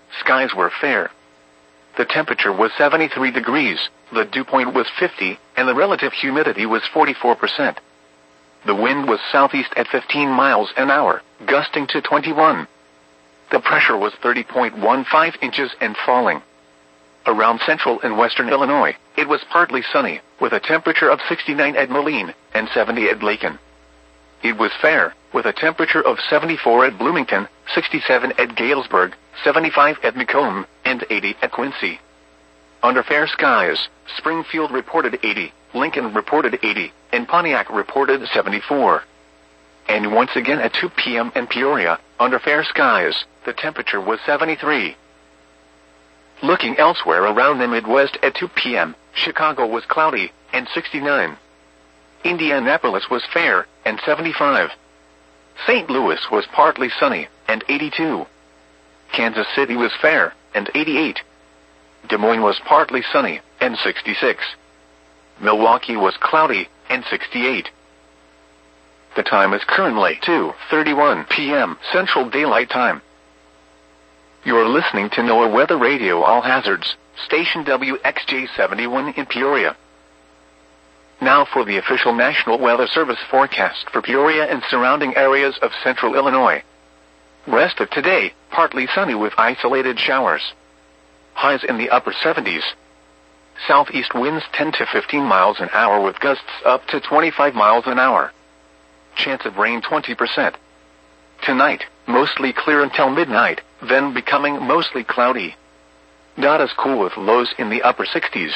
skies were fair. The temperature was 73 degrees, the dew point was 50, and the relative humidity was 44%. The wind was southeast at 15 miles an hour, gusting to 21. The pressure was 30.15 inches and falling. Around central and western Illinois, it was partly sunny, with a temperature of 69 at Moline and 70 at Lakin. It was fair, with a temperature of 74 at Bloomington, 67 at Galesburg, 75 at Macomb, and 80 at Quincy. Under fair skies, Springfield reported 80, Lincoln reported 80, and Pontiac reported 74. And once again at 2 p.m. in Peoria, under fair skies, the temperature was 73. Looking elsewhere around the Midwest at 2 p.m., Chicago was cloudy, and 69. Indianapolis was fair, and 75. St. Louis was partly sunny, and 82. Kansas City was fair, and 88. Des Moines was partly sunny, and 66. Milwaukee was cloudy, and 68. The time is currently 2:31 p.m. Central Daylight Time. You're listening to NOAA Weather Radio All Hazards, station WXJ71 in Peoria. Now for the official National Weather Service forecast for Peoria and surrounding areas of central Illinois. Rest of today, partly sunny with isolated showers. Highs in the upper 70s. Southeast winds 10 to 15 miles an hour with gusts up to 25 miles an hour. Chance of rain 20%. Tonight, mostly clear until midnight, then becoming mostly cloudy. Not as cool with lows in the upper 60s.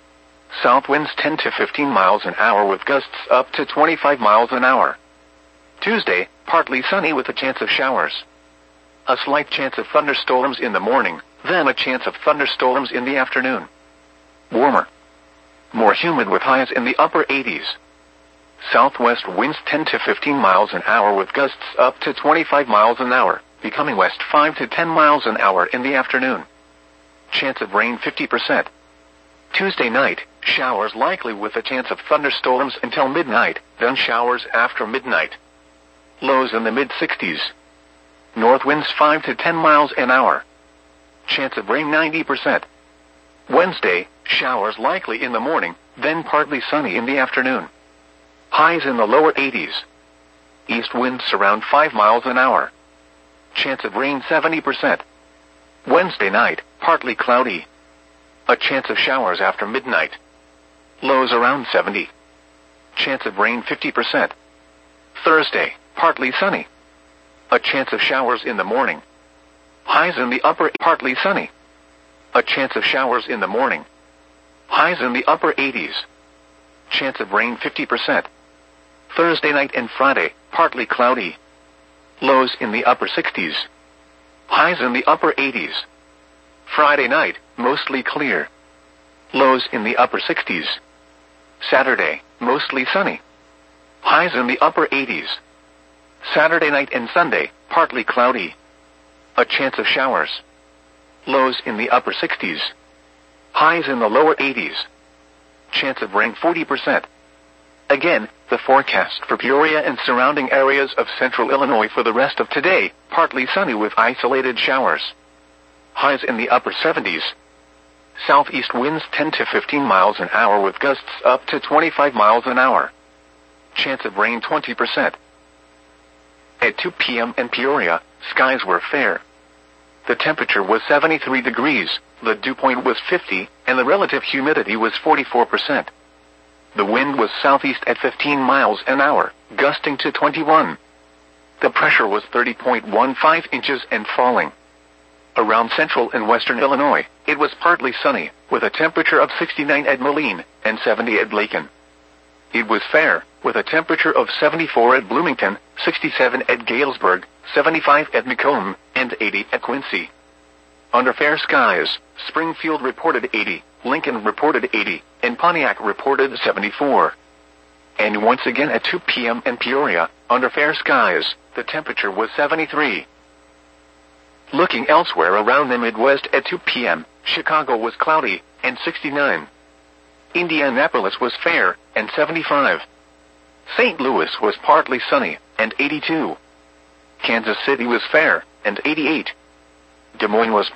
South winds 10 to 15 miles an hour with gusts up to 25 miles an hour. Tuesday, partly sunny with a chance of showers. A slight chance of thunderstorms in the morning, then a chance of thunderstorms in the afternoon. Warmer. More humid with highs in the upper 80s. Southwest winds 10 to 15 miles an hour with gusts up to 25 miles an hour, becoming west 5 to 10 miles an hour in the afternoon. Chance of rain 50%. Tuesday night, showers likely with a chance of thunderstorms until midnight, then showers after midnight. Lows in the mid-60s. North winds 5 to 10 miles an hour. Chance of rain 90%. Wednesday, showers likely in the morning, then partly sunny in the afternoon. Highs in the lower 80s. East winds around 5 miles an hour. Chance of rain 70%. Wednesday night, partly cloudy. A chance of showers after midnight. Lows around 70. Chance of rain 50%. Thursday, partly sunny. A chance of showers in the morning. Highs in the upper partly sunny. A chance of showers in the morning. Highs in the upper 80s. Chance of rain 50%. Thursday night and Friday, partly cloudy. Lows in the upper 60s. Highs in the upper 80s. Friday night, mostly clear. Lows in the upper 60s. Saturday, mostly sunny. Highs in the upper 80s. Saturday night and Sunday, partly cloudy. A chance of showers. Lows in the upper 60s. Highs in the lower 80s. Chance of rain 40%. Again, the forecast for Peoria and surrounding areas of central Illinois for the rest of today, partly sunny with isolated showers. Highs in the upper 70s. Southeast winds 10 to 15 miles an hour with gusts up to 25 miles an hour. Chance of rain 20%. At 2 p.m. in Peoria, skies were fair. The temperature was 73 degrees, the dew point was 50, and the relative humidity was 44%. The wind was southeast at 15 miles an hour, gusting to 21. The pressure was 30.15 inches and falling. Around central and western Illinois, it was partly sunny, with a temperature of 69 at Moline and 70 at Lakin. It was fair, with a temperature of 74 at Bloomington, 67 at Galesburg, 75 at Macomb, and 80 at Quincy. Under fair skies, Springfield reported 80, Lincoln reported 80, and Pontiac reported 74. And once again at 2 p.m. in Peoria, under fair skies, the temperature was 73. Looking elsewhere around the Midwest at 2 p.m., Chicago was cloudy, and 69. Indianapolis was fair, and 75. St. Louis was partly sunny, and 82. Kansas City was fair, and 88. Des Moines was